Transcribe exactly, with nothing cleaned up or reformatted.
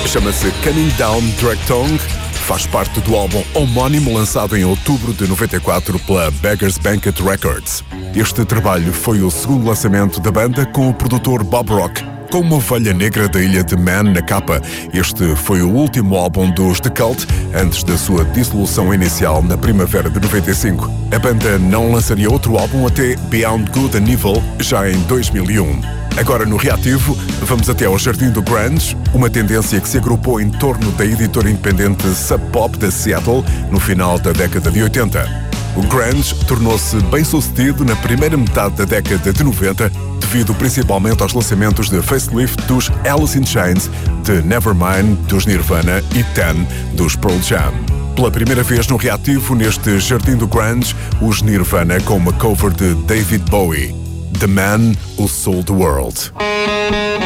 Chama-se Coming Down Drag Tongue. Faz parte do álbum homónimo lançado em outubro de noventa e quatro pela Beggars Banquet Records. Este trabalho foi o segundo lançamento da banda com o produtor Bob Rock, com uma ovelha negra da ilha de Man na capa. Este foi o último álbum dos The Cult antes da sua dissolução inicial na primavera de noventa e cinco. A banda não lançaria outro álbum até Beyond Good and Evil, já em dois mil e um. Agora no Reativo, vamos até ao Jardim do Grunge, uma tendência que se agrupou em torno da editora independente Sub Pop de Seattle no final da década de oitenta. O grunge tornou-se bem-sucedido na primeira metade da década de noventa, devido principalmente aos lançamentos de facelift dos Alice in Chains, de Nevermind, dos Nirvana e Ten, dos Pearl Jam. Pela primeira vez no Reativo, neste Jardim do Grunge, os Nirvana com uma cover de David Bowie, The Man Who Sold the World.